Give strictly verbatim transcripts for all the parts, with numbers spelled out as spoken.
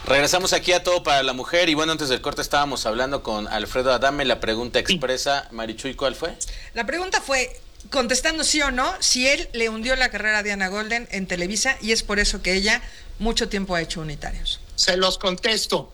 Regresamos aquí a Todo para la Mujer y bueno, antes del corte estábamos hablando con Alfredo Adame. La pregunta expresa, Marichuy, ¿cuál fue? La pregunta fue, contestando sí o no, si él le hundió la carrera a Diana Golden en Televisa y es por eso que ella mucho tiempo ha hecho Unitarios. Se los contesto.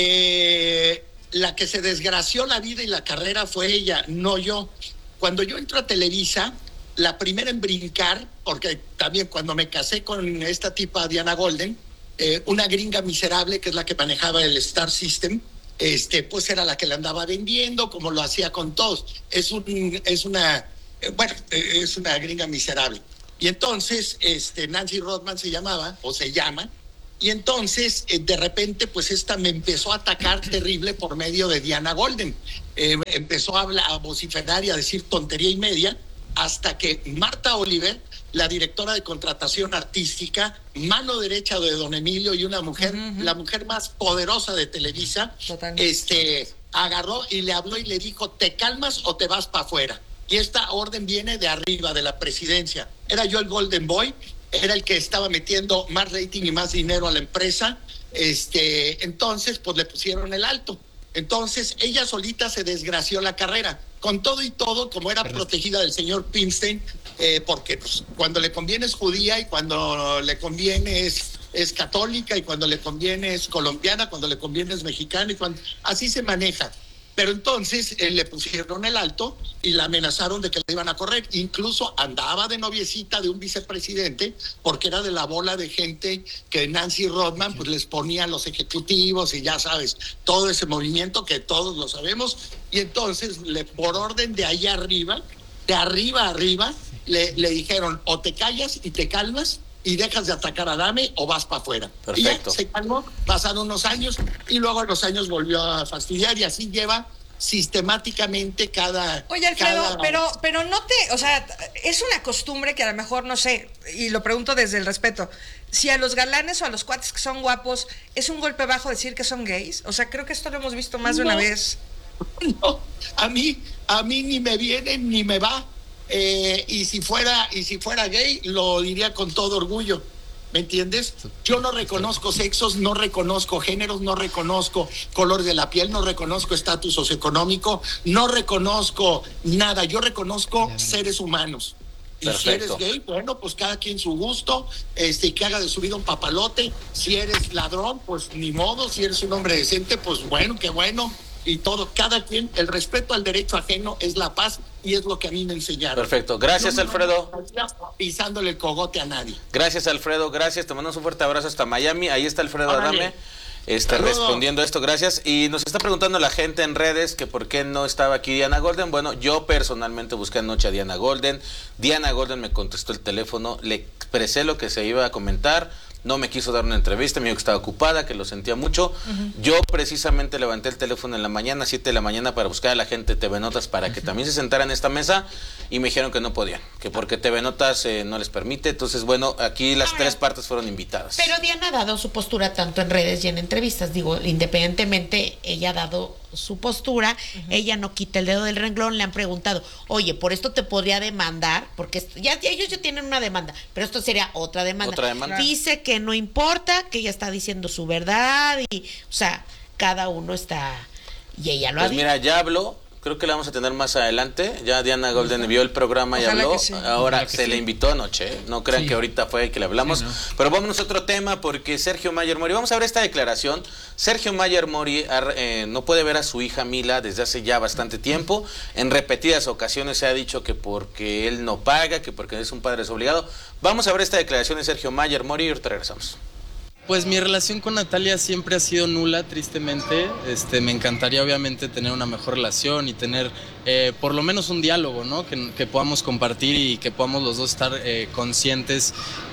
Eh, la que se desgració la vida y la carrera fue ella, no yo. Cuando yo entro a Televisa, la primera en brincar, porque también cuando me casé con esta tipa Diana Golden, eh, una gringa miserable que es la que manejaba el Star System, este, pues era la que le andaba vendiendo, como lo hacía con todos. Es un, es una, eh, bueno, eh, es una gringa miserable. Y entonces, este, Nancy Rodman se llamaba, o se llama, y entonces, eh, de repente, pues esta me empezó a atacar terrible por medio de Diana Golden. Eh, empezó a, hablar, a vociferar y a decir tontería y media, hasta que Marta Oliver, la directora de contratación artística, mano derecha de don Emilio y una mujer, uh-huh. la mujer más poderosa de Televisa, Totalmente. este, agarró y le habló y le dijo, ¿te calmas o te vas para afuera? Y esta orden viene de arriba, de la presidencia. Era yo el Golden Boy, era el que estaba metiendo más rating y más dinero a la empresa, este, entonces pues le pusieron el alto. Entonces ella solita se desgració la carrera. Con todo y todo, como era Perfecto. protegida del señor Pinstein, eh, porque pues, cuando le conviene es judía y cuando le conviene es, es católica y cuando le conviene es colombiana, cuando le conviene es mexicana y cuando así se maneja. Pero entonces eh, le pusieron el alto y la amenazaron de que le iban a correr. Incluso andaba de noviecita de un vicepresidente porque era de la bola de gente que Nancy Rodman pues les ponía a los ejecutivos y ya sabes, todo ese movimiento que todos lo sabemos. Y entonces le, por orden de allá arriba, de arriba a arriba, le, le dijeron o te callas y te calmas y dejas de atacar a Adame o vas para afuera. Perfecto. Y ya se calmó, pasaron unos años y luego en los años volvió a fastidiar y así lleva sistemáticamente cada... Oye, Alfredo, cada... pero, pero no te... O sea, es una costumbre que a lo mejor, no sé, y lo pregunto desde el respeto, si a los galanes o a los cuates que son guapos es un golpe bajo decir que son gays. O sea, creo que esto lo hemos visto más no, de una vez. No, a mí, a mí ni me viene ni me va. Eh, y si fuera y si fuera gay lo diría con todo orgullo, ¿me entiendes? Yo no reconozco sexos, no reconozco géneros, no reconozco color de la piel, no reconozco estatus socioeconómico, no reconozco nada, yo reconozco seres humanos. Y Perfecto. Si eres gay, bueno, pues cada quien su gusto, este, que haga de su vida un papalote. Si eres ladrón, pues ni modo. Si eres un hombre decente, pues bueno, qué bueno. Y todo, cada quien, el respeto al derecho ajeno es la paz y es lo que a mí me enseñaron. Perfecto, gracias no, Alfredo. No pisándole el cogote a nadie. Gracias Alfredo, gracias, te mandamos un fuerte abrazo hasta Miami, ahí está Alfredo Adame, está respondiendo esto, gracias. Y nos está preguntando la gente en redes que por qué no estaba aquí Diana Golden. Bueno, yo personalmente busqué anoche a Diana Golden, Diana Golden me contestó el teléfono, le expresé lo que se iba a comentar. No me quiso dar una entrevista, me dijo que estaba ocupada, que lo sentía mucho. Uh-huh. Yo precisamente levanté el teléfono en la mañana, siete de la mañana, para buscar a la gente de T V Notas para que uh-huh. también se sentara en esta mesa y me dijeron que no podían, que porque T V Notas eh, no les permite. Entonces, bueno, aquí las Ahora, tres partes fueron invitadas. Pero Diana ha dado su postura tanto en redes y en entrevistas. Digo, independientemente, ella ha dado su postura, uh-huh. ella no quita el dedo del renglón. Le han preguntado, oye, por esto te podría demandar, porque ya, ya ellos ya tienen una demanda, pero esto sería otra demanda. Otra demanda. Dice que no importa, que ella está diciendo su verdad y, o sea, cada uno está, y ella lo pues ha dicho. Mira, ya habló, creo que la vamos a tener más adelante. Ya Diana Golden vio el programa y Ojalá habló. Sí. Ahora se sí. le invitó anoche. No crean sí. que ahorita fue que le hablamos. Sí, no. Pero vámonos a otro tema porque Sergio Mayer Mori. Vamos a ver esta declaración. Sergio Mayer Mori eh, no puede ver a su hija Mila desde hace ya bastante tiempo. En repetidas ocasiones se ha dicho que porque él no paga, que porque es un padre desobligado. Vamos a ver esta declaración de Sergio Mayer Mori y ahorita regresamos. Pues mi relación con Natalia siempre ha sido nula, tristemente. Este, me encantaría obviamente tener una mejor relación y tener eh, por lo menos un diálogo, ¿no? Que, que podamos compartir y que podamos los dos estar eh, conscientes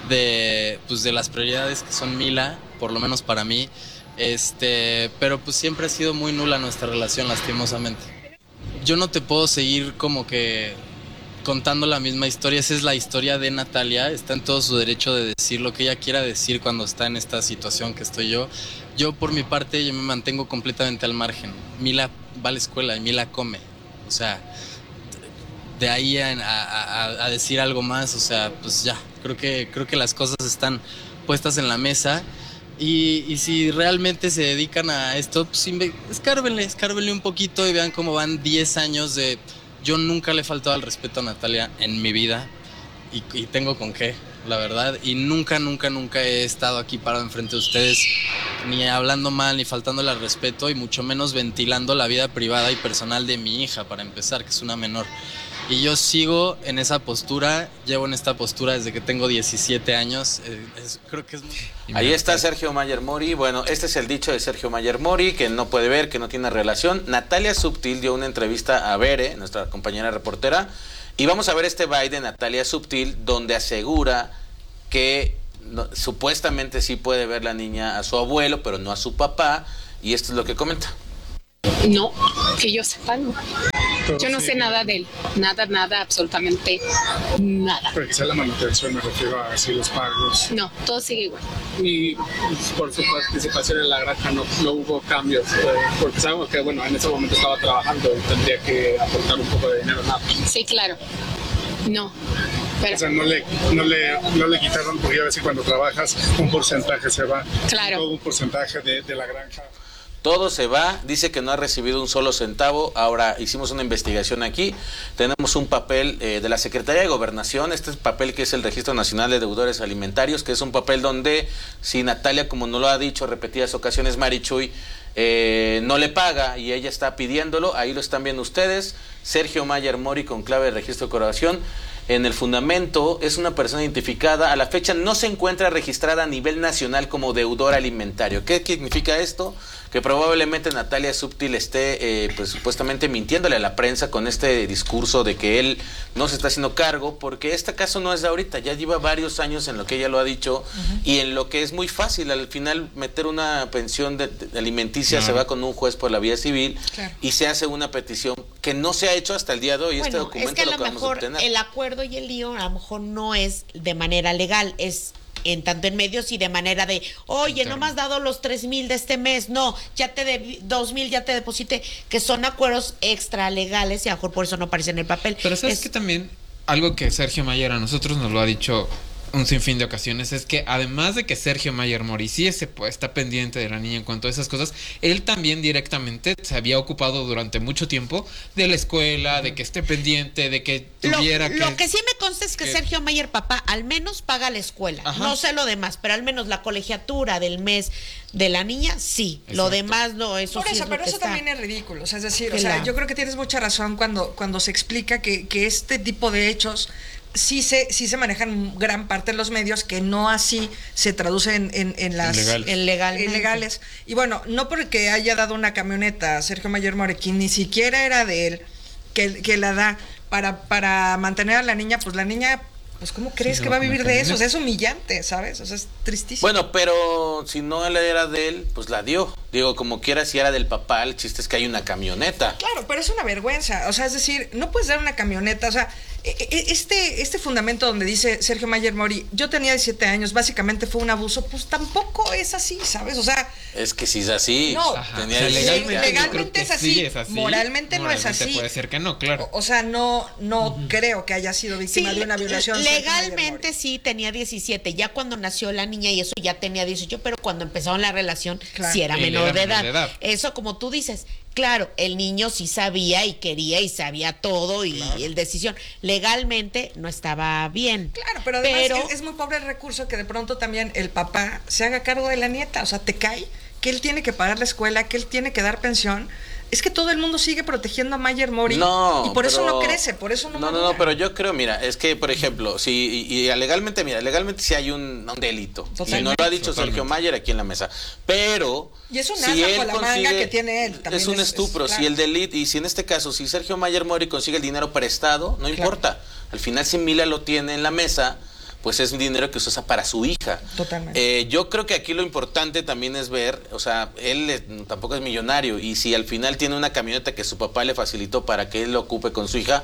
de, pues, de las prioridades que son Mila, por lo menos para mí. Este, pero pues siempre ha sido muy nula nuestra relación, lastimosamente. Yo no te puedo seguir como que contando la misma historia. Esa es la historia de Natalia, está en todo su derecho de decir lo que ella quiera decir cuando está en esta situación que estoy yo. Yo por mi parte yo me mantengo completamente al margen. Mila va a la escuela y Mila come, o sea, de ahí a, a, a decir algo más, o sea, pues ya, creo que, creo que las cosas están puestas en la mesa. Y, y si realmente se dedican a esto, pues escárbenle, escárbenle un poquito y vean cómo van diez años de... Yo nunca le he faltado al respeto a Natalia en mi vida y, y tengo con qué, la verdad. Y nunca, nunca, nunca he estado aquí parado enfrente de ustedes ni hablando mal, ni faltándole al respeto y mucho menos ventilando la vida privada y personal de mi hija, para empezar, que es una menor. Y yo sigo en esa postura, llevo en esta postura desde que tengo diecisiete años, eh, es, creo que es... Ahí está Sergio Mayer Mori. Bueno, este es el dicho de Sergio Mayer Mori, que no puede ver, que no tiene relación. Natalia Subtil dio una entrevista a Bere, nuestra compañera reportera, y vamos a ver este bye de Natalia Subtil, donde asegura que no, supuestamente sí puede ver la niña a su abuelo, pero no a su papá, y esto es lo que comenta. No, que yo sepa, no. Yo no sé nada de él, nada, nada, absolutamente nada. Pero quizá la manutención, me refiero a así los pagos. No, todo sigue igual. Y pues, por su participación en la granja no, no hubo cambios, eh, porque sabemos que, bueno, en ese momento estaba trabajando y tendría que aportar un poco de dinero, nada. Sí, claro. No. Pero... O sea, no le, no, le, no le quitaron, porque ya ves que cuando trabajas un porcentaje se va. Claro. Todo un porcentaje de, de la granja. Todo se va, dice que no ha recibido un solo centavo. Ahora hicimos una investigación aquí, tenemos un papel eh, de la Secretaría de Gobernación, este es papel que es el Registro Nacional de Deudores Alimentarios, que es un papel donde si Natalia, como no lo ha dicho repetidas ocasiones Marichuy, eh, no le paga y ella está pidiéndolo, ahí lo están viendo ustedes, Sergio Mayer Mori con clave de registro de corporación. En el fundamento es una persona identificada, a la fecha no se encuentra registrada a nivel nacional como deudor alimentario. ¿Qué significa esto? Que probablemente Natalia Subtil esté eh, pues supuestamente mintiéndole a la prensa con este discurso de que él no se está haciendo cargo, porque este caso no es de ahorita, ya lleva varios años en lo que ella lo ha dicho, uh-huh. y en lo que es muy fácil, al final meter una pensión de, de alimenticia uh-huh. se va con un juez por la vía civil, claro. y se hace una petición que no se ha hecho hasta el día de hoy. Bueno, este documento es que a lo lo que vamos a mejor obtener. El acuerdo y el lío a lo mejor no es de manera legal, es en tanto en medios y de manera de, oye, no me has dado los tres mil de este mes, no, ya te de dos mil, ya te deposité, que son acuerdos extra legales y a lo mejor por eso no aparece en el papel. Pero sabes es... que también algo que Sergio Mayer a nosotros nos lo ha dicho un sinfín de ocasiones es que además de que Sergio Mayer Mori sí ese, pues, está pendiente de la niña en cuanto a esas cosas, él también directamente se había ocupado durante mucho tiempo de la escuela, de que esté pendiente, de que tuviera lo, que... Lo que sí me consta es que, que Sergio Mayer, papá, al menos paga la escuela. Ajá. No sé lo demás, pero al menos la colegiatura del mes de la niña, sí. Exacto. Lo demás no, eso Por sí eso, es pero eso está. también es ridículo. O sea, es decir, que o sea, la... yo creo que tienes mucha razón cuando, cuando se explica que, que este tipo de hechos sí se, sí se manejan gran parte de los medios, que no así se traducen en, en, en las ilegales. ilegales. Y bueno, no porque haya dado una camioneta a Sergio Mayer Mori, que ni siquiera era de él, que, que la da para, para mantener a la niña, pues la niña, pues ¿cómo crees sí, que va a vivir de eso? O sea, es humillante, ¿sabes? O sea, es tristísimo. Bueno, pero si no era de él, pues la dio. Digo, como quiera, si era del papá, el chiste es que hay una camioneta. Claro, pero es una vergüenza. O sea, es decir, no puedes dar una camioneta. O sea, este, este fundamento donde dice Sergio Mayer Mori, yo tenía diecisiete años, básicamente fue un abuso, pues tampoco es así, ¿sabes? O sea... Es que si es así. No, tenía o sea, legalmente, legalmente es, así, sí es así. Moralmente, moralmente no es así. Puede ser que no, claro. O, o sea, no, no uh-huh. creo que haya sido víctima sí, de una violación. Legalmente sí tenía diecisiete, ya cuando nació la niña y eso ya tenía dieciocho, pero cuando empezaron la relación claro. sí era menor, de, edad. de edad. Eso, como tú dices, claro, el niño sí sabía y quería y sabía todo y claro. el decisión legalmente no estaba bien. Claro, pero además pero... Es, es muy pobre el recurso que de pronto también el papá se haga cargo de la nieta, o sea, te cae que él tiene que pagar la escuela, que él tiene que dar pensión. Es que todo el mundo sigue protegiendo a Mayer Mori no, y por pero, eso no crece, por eso no No, no, no, pero yo creo, mira, es que, por ejemplo, si y, y legalmente, mira, legalmente sí hay un, un delito. Totalmente. Y no lo ha dicho Totalmente. Sergio Mayer aquí en la mesa. Pero... Y es un si asa con la manga que tiene él. Es un es, estupro. Es, claro. Si el delito, y si en este caso, si Sergio Mayer Mori consigue el dinero prestado, no claro. importa. Al final, si Mila lo tiene en la mesa... pues es un dinero que se usa para su hija. Totalmente. Eh, yo creo que aquí lo importante también es ver, o sea, él eh, tampoco es millonario, y si al final tiene una camioneta que su papá le facilitó para que él lo ocupe con su hija,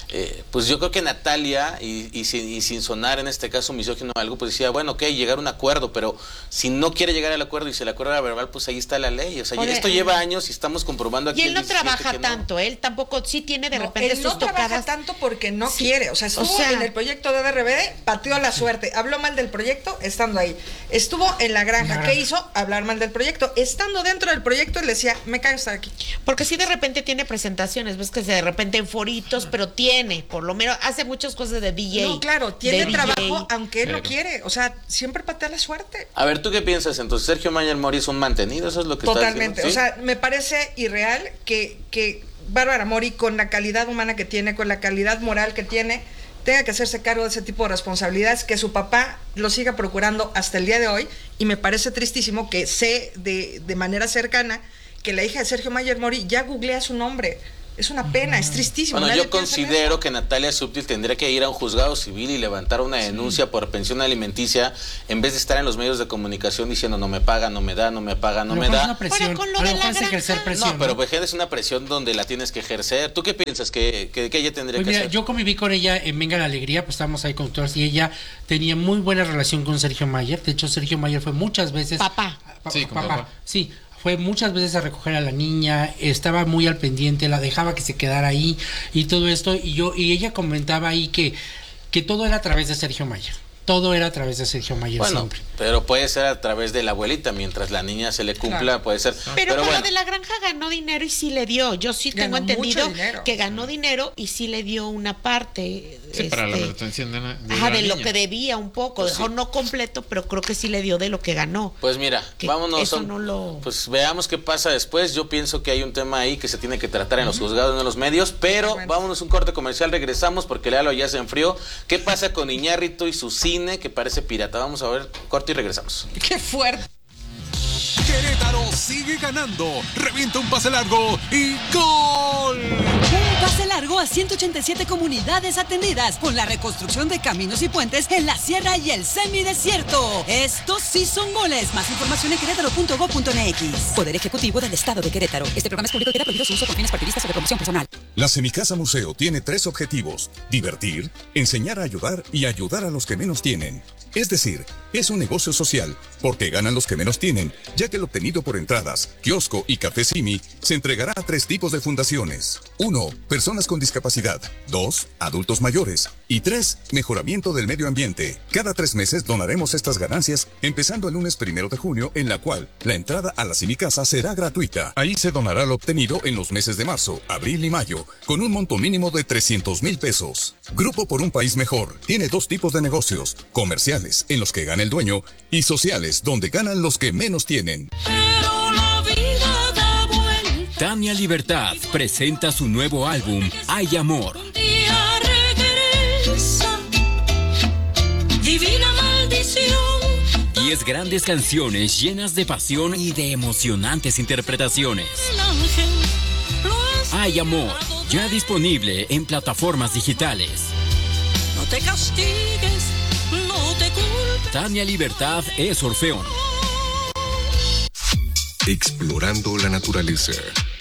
eh, pues yo creo que Natalia, y, y, sin, y sin sonar en este caso misógino o algo, pues decía, bueno, ok, llegar a un acuerdo, pero si no quiere llegar al acuerdo y si el acuerdo era verbal, pues ahí está la ley. O sea, Oye, esto lleva años y estamos comprobando aquí. Y él no trabaja no. tanto, él tampoco, sí tiene de No, repente él sus no trabaja tocadas. tanto porque no Sí. quiere. O sea, estuvo O sea, en el proyecto de D R B D, pateó a la suerte. Habló mal del proyecto estando ahí. Estuvo en la granja. La ¿Qué granja. hizo? Hablar mal del proyecto. Estando dentro del proyecto, le decía, me cago estar aquí. Porque sí de repente tiene presentaciones, ves que de repente en foritos, pero tiene, por lo menos, hace muchas cosas de D J. No, claro, tiene de trabajo, D J. aunque él no Claro. quiere. O sea, siempre patea la suerte. A ver, ¿tú qué piensas? Entonces, ¿Sergio Mayer Mori es un mantenido? ¿Eso es lo que Totalmente. está diciendo? O sea, me parece irreal que, que Bárbara Mori, con la calidad humana que tiene, con la calidad moral que tiene, tenga que hacerse cargo de ese tipo de responsabilidades, que su papá lo siga procurando hasta el día de hoy. Y me parece tristísimo que sé de, de manera cercana que la hija de Sergio Mayer Mori ya googlea su nombre. Es una pena, es tristísimo. Bueno, Nadie yo piensa en considero eso. que Natalia Subtil tendría que ir a un juzgado civil y levantar una denuncia por pensión alimenticia en vez de estar en los medios de comunicación diciendo no me paga, no me da, no me paga, no A lo me mejor es da. una presión. Ahora, con lo A lo de mejor la es ejercer granja. presión. No, pero pues es una presión donde la tienes que ejercer. ¿Tú qué piensas que, que, que ella tendría Pues que mira, hacer? yo conviví con ella en Venga la Alegría, pues estábamos ahí con todos y ella tenía muy buena relación con Sergio Mayer. De hecho, Sergio Mayer fue muchas veces. Papá. Pa- Sí, con papá. Sí, fue muchas veces a recoger a la niña, estaba muy al pendiente, la dejaba que se quedara ahí y todo esto. Y yo y ella comentaba ahí que, que todo era a través de Sergio Mayer. Todo era a través de Sergio Mayer Bueno, siempre. pero puede ser a través de la abuelita, mientras la niña se le cumpla, Claro. puede ser. Pero, con bueno, lo de la granja ganó dinero y sí le dio. Yo sí tengo Ganó mucho entendido dinero. que ganó dinero y sí le dio una parte. Sí, para la este, manutención de, la- de Ajá, la de lo niña. que debía un poco. Pues Dejó sí. no completo, pero creo que sí le dio de lo que ganó. pues mira, que vámonos. eso son- no lo- Pues veamos qué pasa después. Yo pienso que hay un tema ahí que se tiene que tratar en los juzgados, no en los medios. Pero Bueno. vámonos un corte comercial, regresamos porque Lalo ya se enfrió. ¿Qué pasa con Iñárritu y su cine que parece pirata? Vamos a ver, corte y regresamos. Qué fuerte. Querétaro sigue ganando. Revienta un pase largo y ¡gol! Un pase largo a ciento ochenta y siete comunidades atendidas con la reconstrucción de caminos y puentes en la sierra y el semidesierto. Estos sí son goles. Más información en querétaro punto gob punto m x. Poder Ejecutivo del Estado de Querétaro. Este programa es público y queda prohibido su uso con fines partidistas o de promoción personal. La Semicasa Museo tiene tres objetivos: divertir, enseñar a ayudar y ayudar a los que menos tienen. Es decir, es un negocio social, porque ganan los que menos tienen, ya que el obtenido por entradas, kiosco y café Simi se entregará a tres tipos de fundaciones. Uno, personas con discapacidad. Dos, adultos mayores. Y tres, mejoramiento del medio ambiente. Cada tres meses donaremos estas ganancias, empezando el lunes primero de junio, en la cual la entrada a la Semicasa será gratuita. Ahí se donará lo obtenido en los meses de marzo, abril y mayo, con un monto mínimo de trescientos mil pesos. Grupo por un País Mejor tiene dos tipos de negocios: comerciales, en los que gana el dueño, y sociales, donde ganan los que menos tienen. Tania Libertad presenta su nuevo álbum, Hay Amor. Divina maldición. Diez grandes canciones llenas de pasión y de emocionantes interpretaciones. Hay Amor, ya disponible en plataformas digitales. No te castigues, no te culpes. Tania Libertad es Orfeón. Explorando la naturaleza.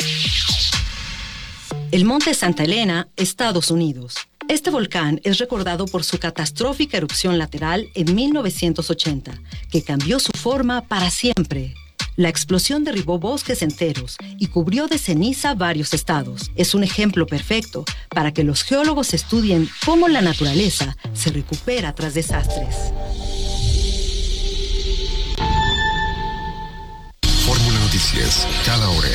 El Monte Santa Elena, Estados Unidos. Este volcán es recordado por su catastrófica erupción lateral en mil novecientos ochenta, que cambió su forma para siempre. La explosión derribó bosques enteros y cubrió de ceniza varios estados. Es un ejemplo perfecto para que los geólogos estudien cómo la naturaleza se recupera tras desastres. Fórmula Noticias, cada hora.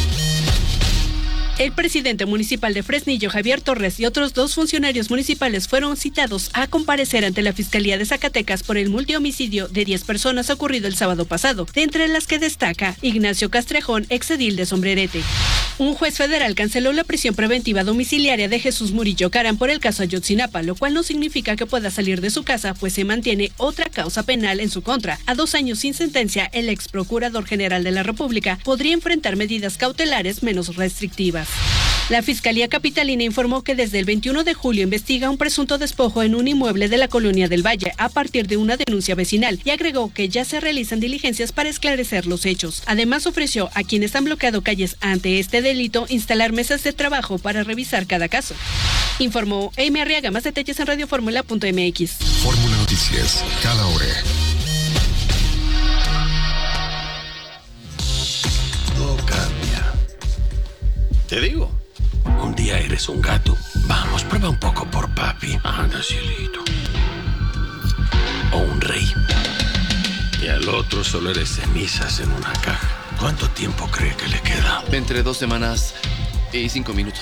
El presidente municipal de Fresnillo, Javier Torres, y otros dos funcionarios municipales fueron citados a comparecer ante la Fiscalía de Zacatecas por el multihomicidio de diez personas ocurrido el sábado pasado, de entre las que destaca Ignacio Castrejón, exedil de Sombrerete. Un juez federal canceló la prisión preventiva domiciliaria de Jesús Murillo Caram por el caso Ayotzinapa, lo cual no significa que pueda salir de su casa, pues se mantiene otra causa penal en su contra. A dos años sin sentencia, el ex procurador general de la República podría enfrentar medidas cautelares menos restrictivas. La Fiscalía Capitalina informó que desde el veintiuno de julio investiga un presunto despojo en un inmueble de la Colonia del Valle a partir de una denuncia vecinal y agregó que ya se realizan diligencias para esclarecer los hechos. Además, ofreció a quienes han bloqueado calles ante este delito instalar mesas de trabajo para revisar cada caso. Informó Amy Arriaga. Más detalles en radioformula punto m x. Fórmula Noticias, cada hora. Todo cambia. Te digo. Un día eres un gato. Vamos, prueba un poco por papi. Anda, cielito. O un rey. Y al otro solo eres cenizas en una caja. ¿Cuánto tiempo cree que le queda? Entre dos semanas y cinco minutos.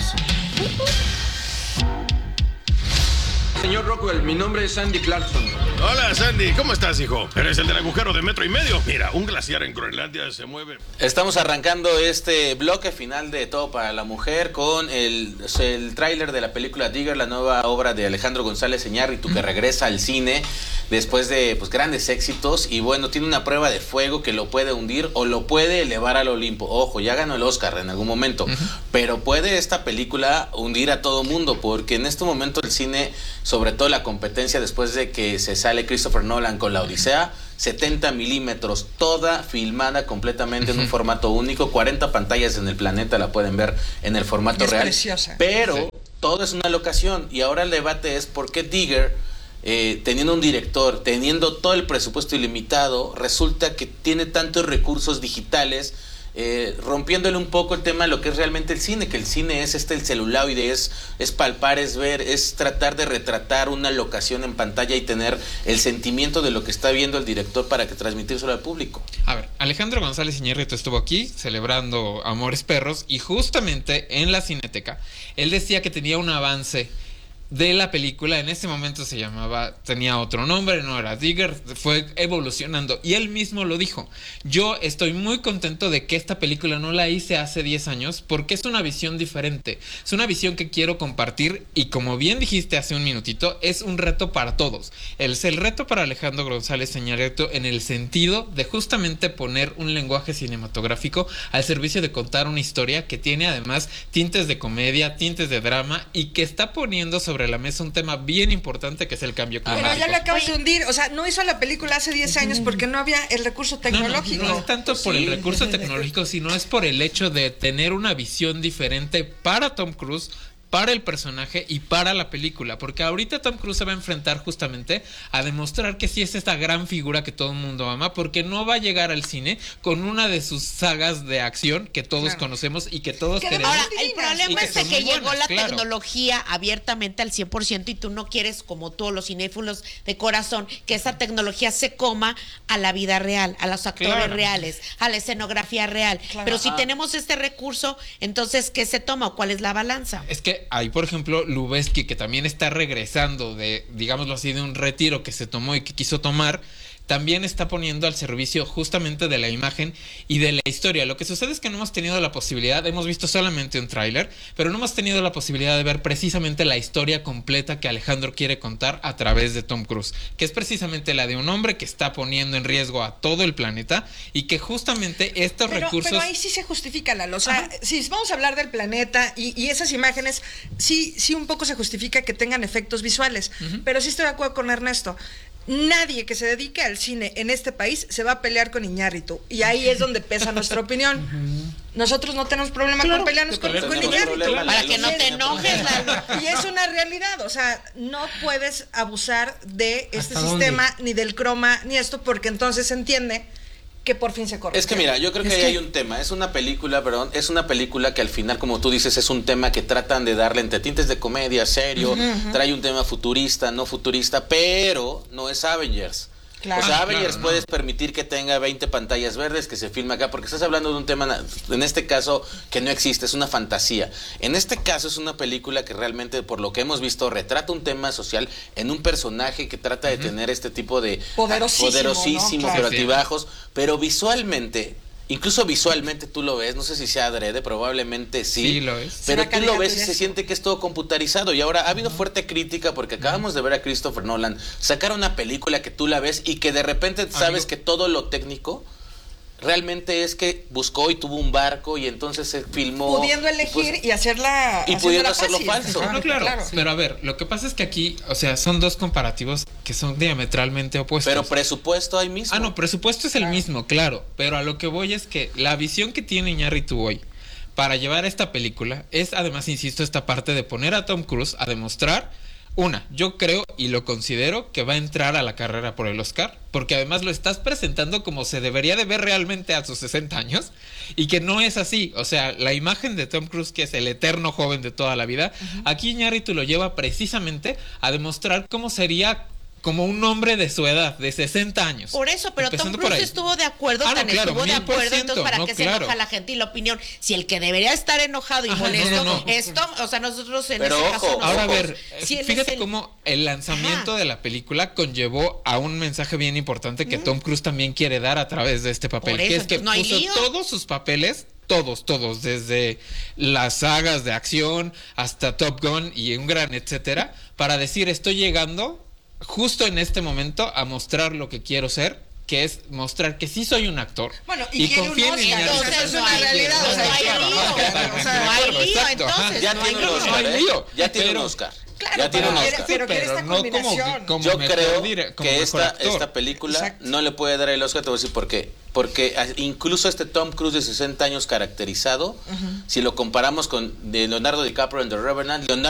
Señor Rockwell, mi nombre es Sandy Clarkson. Hola, Sandy. ¿Cómo estás, hijo? ¿Eres el del agujero de metro y medio? Mira, un glaciar en Groenlandia se mueve. Estamos arrancando este bloque final de Todo para la Mujer con el, el tráiler de la película Digger, la nueva obra de Alejandro González Iñárritu, que regresa al cine después de pues, grandes éxitos. Y bueno, tiene una prueba de fuego que lo puede hundir o lo puede elevar al Olimpo. Ojo, ya ganó el Oscar en algún momento. Uh-huh. Pero puede esta película hundir a todo mundo, porque en este momento el cine, sobre todo la competencia después de que se sale Christopher Nolan con La Odisea, setenta milímetros, toda filmada completamente uh-huh. en un formato único, cuarenta pantallas en el planeta la pueden ver en el formato es real. Preciosa. Pero sí. todo es una locación, y ahora el debate es por qué Digger, eh, teniendo un director, teniendo todo el presupuesto ilimitado, resulta que tiene tantos recursos digitales, Eh, rompiéndole un poco el tema de lo que es realmente el cine, que el cine es este el celuloide, es, es palpar, es ver, es tratar de retratar una locación en pantalla y tener el sentimiento de lo que está viendo el director para que transmitírselo al público. A ver, Alejandro González Iñárritu estuvo aquí celebrando Amores Perros y justamente en la Cineteca él decía que tenía un avance de la película. En ese momento se llamaba, tenía otro nombre, no era Digger, fue evolucionando y él mismo lo dijo. Yo estoy muy contento de que esta película no la hice hace diez años porque es una visión diferente, es una visión que quiero compartir y como bien dijiste hace un minutito, es un reto para todos. Es el reto para Alejandro González Iñárritu en el sentido de justamente poner un lenguaje cinematográfico al servicio de contar una historia que tiene además tintes de comedia, tintes de drama y que está poniendo sobre la mesa un tema bien importante que es el cambio climático. Pero ya lo acabas de hundir, o sea, no hizo la película hace diez años porque no había el recurso tecnológico. No, no, no es tanto por sí. el recurso tecnológico, sino es por el hecho de tener una visión diferente para Tom Cruise, para el personaje y para la película, porque ahorita Tom Cruise se va a enfrentar justamente a demostrar que sí es esta gran figura que todo el mundo ama, porque no va a llegar al cine con una de sus sagas de acción que todos claro. conocemos y que todos que queremos. Ahora, el problema es que, que llegó buenas, la claro. tecnología abiertamente al cien por ciento y tú no quieres, como todos los cinéfilos de corazón, que esa tecnología se coma a la vida real, a los actores claro. reales, a la escenografía real. Claro. Pero si ah. tenemos este recurso, entonces, ¿qué se toma o cuál es la balanza? Es que hay, por ejemplo, Lubezki, que también está regresando de, digámoslo así, de un retiro que se tomó y que quiso tomar, también está poniendo al servicio justamente de la imagen y de la historia. Lo que sucede es que no hemos tenido la posibilidad, hemos visto solamente un tráiler, pero no hemos tenido la posibilidad de ver precisamente la historia completa que Alejandro quiere contar a través de Tom Cruise, que es precisamente la de un hombre que está poniendo en riesgo a todo el planeta y que justamente estos pero, recursos... Pero ahí sí se justifica, Lalo. O sea, ajá. si vamos a hablar del planeta y, y esas imágenes, sí, sí un poco se justifica que tengan efectos visuales, uh-huh. pero sí estoy de acuerdo con Ernesto. Nadie que se dedique al cine en este país se va a pelear con Iñárritu y ahí es donde pesa nuestra opinión. Uh-huh. Nosotros no tenemos problema claro, con pelearnos con, con Iñárritu. Para que no te enojes. Y es una realidad, o sea, no puedes abusar de este sistema, dónde? Ni del croma, ni esto, porque entonces se entiende que por fin se corre. Es que mira, yo creo que es ahí que... hay un tema, es una película, perdón, es una película que al final, como tú dices, es un tema que tratan de darle entre tintes de comedia, serio, uh-huh, uh-huh. trae un tema futurista, no futurista, pero no es Avengers. Claro. O sea, Avengers claro, puedes no. permitir que tenga veinte pantallas verdes, que se filme acá, porque estás hablando de un tema, en este caso, que no existe, es una fantasía. En este caso es una película que realmente, por lo que hemos visto, retrata un tema social en un personaje que trata de uh-huh. tener este tipo de poderosísimo, poderosísimo ¿no? pero claro. altibajos, pero visualmente... Incluso visualmente tú lo ves, no sé si sea adrede, probablemente sí, sí lo es. Pero tú lo ves y se siente que es todo computarizado. Y ahora ha habido fuerte crítica porque acabamos de ver a Christopher Nolan sacar una película que tú la ves y que de repente sabes Amigo. que todo lo técnico realmente es que buscó y tuvo un barco y entonces se filmó. Pudiendo elegir pues, y hacerla. Y pudiendo hacerlo falso. No, claro, claro. Pero a ver, lo que pasa es que aquí, o sea, son dos comparativos que son diametralmente opuestos. Pero presupuesto hay mismo. Ah, no, presupuesto es el claro. mismo, claro. Pero a lo que voy es que la visión que tiene Iñárritu hoy para llevar esta película es, además, insisto, esta parte de poner a Tom Cruise a demostrar. Una, yo creo y lo considero que va a entrar a la carrera por el Oscar, porque además lo estás presentando como se debería de ver realmente a sus sesenta años, y que no es así. O sea, la imagen de Tom Cruise, que es el eterno joven de toda la vida, uh-huh. aquí Iñárritu lo lleva precisamente a demostrar cómo sería como un hombre de su edad, de sesenta años. Por eso, pero Tom Cruise estuvo de acuerdo, ah, tan no, claro, estuvo de acuerdo, entonces ¿para no, qué claro. se enoja la gente? Y la opinión, si el que debería estar enojado y Ajá, molesto no, no, no. es Tom, o sea, nosotros en pero ese ojo, caso no ahora a somos. ver, si fíjate el... cómo el lanzamiento Ajá. de la película conllevó a un mensaje bien importante que mm. Tom Cruise también quiere dar a través de este papel, eso, que es que no puso todos sus papeles, todos, todos, desde las sagas de acción hasta Top Gun y un gran etcétera, para decir, estoy llegando justo en este momento a mostrar lo que quiero ser, que es mostrar que sí soy un actor. Bueno, y, y confío en Iñárritu. Entonces es una realidad. No hay lío, entonces. Ya tiene un Oscar, ¿eh? Ya tiene un Oscar. Claro, ya tiene pero, un Oscar. pero, pero, pero no como, como yo creo dire, como que esta, actor. esta película Exacto. no le puede dar el Oscar, te voy a decir por qué. Porque incluso este Tom Cruise de sesenta años caracterizado, uh-huh. si lo comparamos con de Leonardo DiCaprio en The Revenant, Leonardo